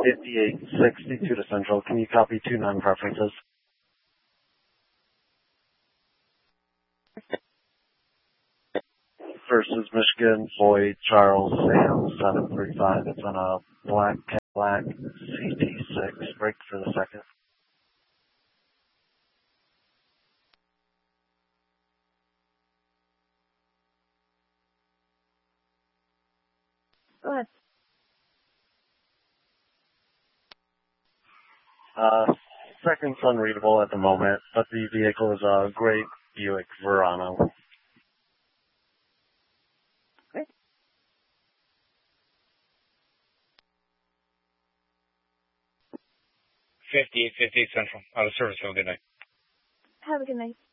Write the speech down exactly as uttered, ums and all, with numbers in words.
fifty-eight sixty-two to Central. Can you copy two nine preferences? First is Michigan, Floyd, Charles, Sam, seven three five. It's on a black Cadillac C T six. Break for the second. Go ahead. Uh, second's unreadable at the moment, but the vehicle is a great Buick Verano. Great. fifty-eight fifty Central. Out of service. Have a good night. Have a good night.